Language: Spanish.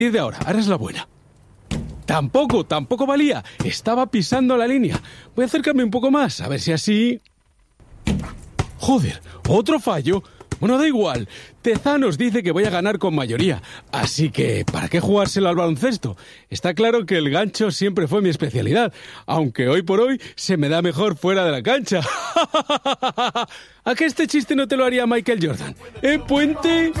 de ahora es la buena. Tampoco valía. Estaba pisando la línea. Voy a acercarme un poco más, a ver si así... Joder, otro fallo. Bueno, da igual. Tezanos dice que voy a ganar con mayoría. Así que, ¿para qué jugárselo al baloncesto? Está claro que el gancho siempre fue mi especialidad. Aunque hoy por hoy se me da mejor fuera de la cancha. ¿A qué este chiste no te lo haría Michael Jordan? ¿Puente?